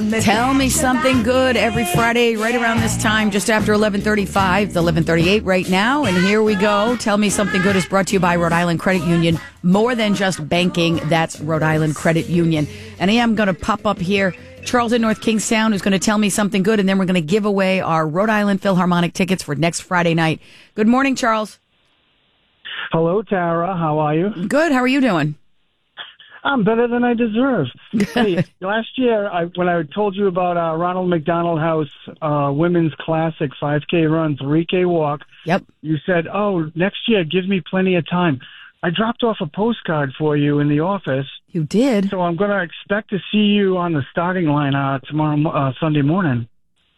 Tell me something good every Friday right around this time, just after 11:35. It's 11:38 right now, and here we go. Tell me something good is brought to you by Rhode Island Credit Union. More than just banking, that's Rhode Island Credit Union. And I am going to pop up here Charles in North Kingstown, who's going to tell me something good, and then we're going to give away our Rhode Island Philharmonic tickets for next Friday night. Good morning, Charles. Hello, Tara. How are you? Good. How are you doing? I'm better than I deserve. Hey, last year, when I told you about Ronald McDonald House Women's Classic 5K run, 3K walk, yep, you said, oh, next year, give me plenty of time. I dropped off a postcard for you in the office. You did? So I'm going to expect to see you on the starting line tomorrow, Sunday morning.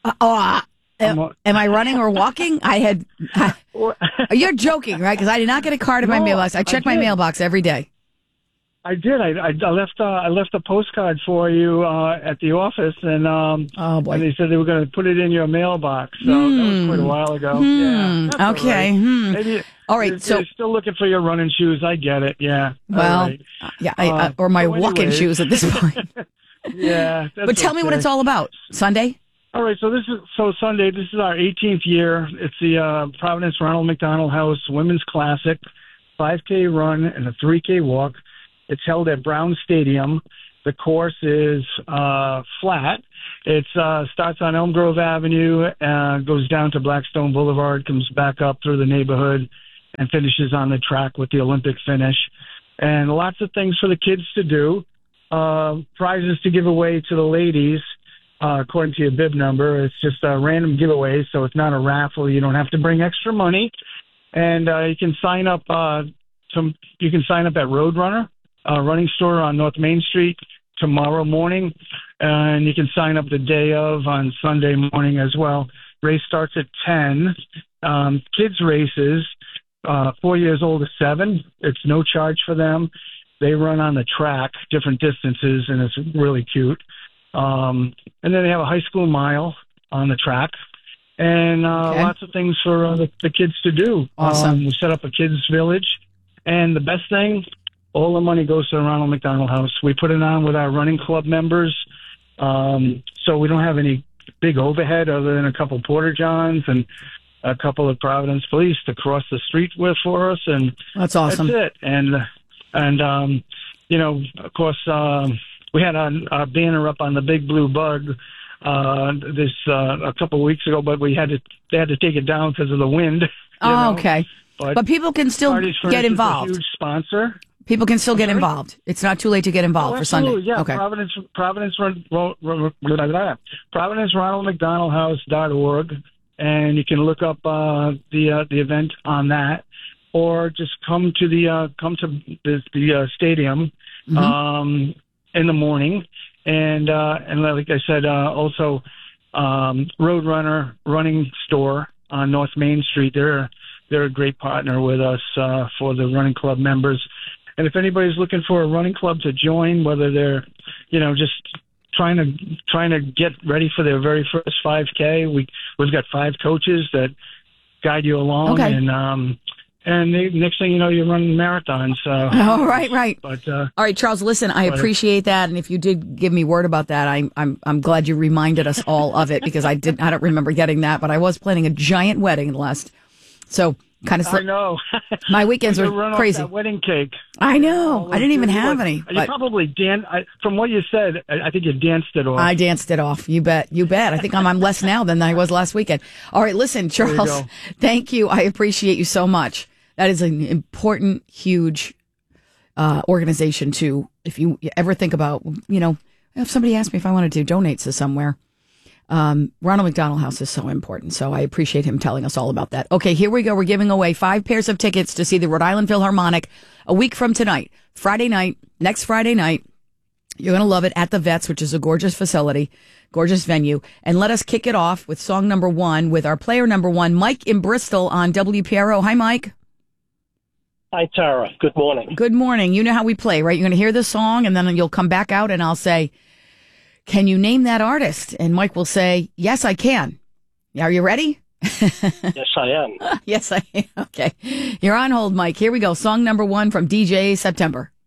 Am I running or walking? You're joking, right? Because I did not get a card in my mailbox. I check my mailbox every day. I did. I left a postcard for you at the office, and oh boy, and they said they were going to put it in your mailbox. So that was quite a while ago. Yeah. Okay. Maybe all right. You're still looking for your running shoes. I get it. Yeah. Well, right. yeah, or my walking shoes at this point. Yeah. But tell me what it's all about. Sunday. All right. So Sunday. This is our 18th year. It's the Providence Ronald McDonald House Women's Classic 5K run and a 3K walk. It's held at Brown Stadium. The course is flat. It starts on Elm Grove Avenue, goes down to Blackstone Boulevard, comes back up through the neighborhood, and finishes on the track with the Olympic finish. And lots of things for the kids to do. Prizes to give away to the ladies, according to your bib number. It's just a random giveaway, so it's not a raffle. You don't have to bring extra money. And you can sign up. You can sign up at Roadrunner. Running store on North Main Street tomorrow morning, and you can sign up the day of on Sunday morning as well. Race starts at 10. Kids races, 4 years old to 7. It's no charge for them. They run on the track, different distances, and it's really cute. And then they have a high school mile on the track, and lots of things for the kids to do. Awesome. We set up a kids village, and the best thing, all the money goes to the Ronald McDonald House. We put it on with our running club members, so we don't have any big overhead other than a couple Porter Johns and a couple of Providence Police to cross the street with for us, and that's awesome. That's it. And you know, of course, we had our banner up on the Big Blue Bug a couple of weeks ago, but they had to take it down because of the wind. Okay, but people can still get involved. A huge sponsor. People can still get involved. It's not too late to get involved for Sunday. Yeah, okay. ProvidenceRonaldMcDonaldHouse.org, and you can look up the event on that, or just come to the stadium in the morning, and like I said, also Roadrunner Running Store on North Main Street. They're a great partner with us for the running club members. And if anybody's looking for a running club to join, whether they're, just trying to get ready for their very first 5K, we've got 5 coaches that guide you along, okay. And the next thing you know, you're running marathons. So. Oh, right. But all right, Charles. Listen, I appreciate that, and if you did give me word about that, I'm glad you reminded us all of it because I don't remember getting that, but I was planning a giant wedding so. Kind of I know. My weekends were crazy. Off that wedding cake. I know. I didn't even have any. You probably from what you said, I think you danced it off. I danced it off. You bet. I think I'm less now than I was last weekend. All right, listen, Charles, thank you. I appreciate you so much. That is an important, huge organization to, if you ever think about, if somebody asked me if I wanted to donate to somewhere, Ronald McDonald House is so important. So I appreciate him telling us all about that. Okay, here we go. We're giving away 5 pairs of tickets to see the Rhode Island Philharmonic a week from tonight, next Friday night. You're going to love it at the Vets, which is a gorgeous facility, gorgeous venue. And let us kick it off with song number 1 with our player number 1, Mike in Bristol on WPRO. Hi, Mike. Hi, Tara. Good morning. Good morning. You know how we play, right? You're going to hear this song and then you'll come back out and I'll say, can you name that artist? And Mike will say, yes, I can. Are you ready? Yes, I am. Yes, I am. Okay. You're on hold, Mike. Here we go. Song number 1 from DJ September.